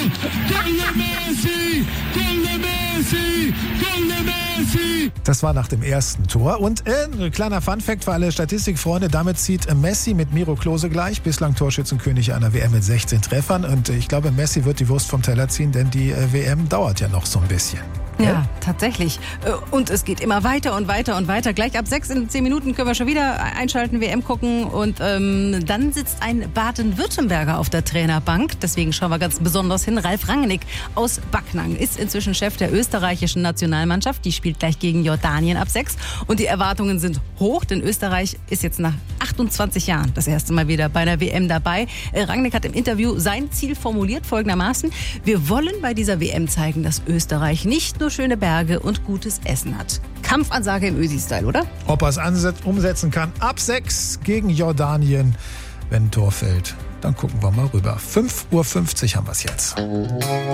Das war nach dem ersten Tor. Und ein kleiner Funfact für alle Statistikfreunde, damit zieht Messi mit Miro Klose gleich, bislang Torschützenkönig einer WM mit 16 Treffern. Und ich glaube, Messi wird die Wurst vom Teller ziehen, denn die WM dauert ja noch so ein bisschen. Ja, tatsächlich. Und es geht immer weiter und weiter und weiter. Gleich ab 6 in 10 Minuten können wir schon wieder einschalten, WM gucken. Und dann sitzt ein Baden-Württemberger auf der Trainerbank. Deswegen schauen wir ganz besonders hin. Ralf Rangnick aus Backnang ist inzwischen Chef der österreichischen Nationalmannschaft. Die spielt gleich gegen Jordanien ab 6. Und die Erwartungen sind hoch, denn Österreich ist jetzt nach 28 Jahren das erste Mal wieder bei einer WM dabei. Rangnick hat im Interview sein Ziel formuliert folgendermaßen: Wir wollen bei dieser WM zeigen, dass Österreich nicht nur schöne Berge und gutes Essen hat. Kampfansage im Ösi-Style, oder? Ob er es umsetzen kann, ab 6 gegen Jordanien, wenn ein Tor fällt. Dann gucken wir mal rüber. 5:50 Uhr haben wir es jetzt.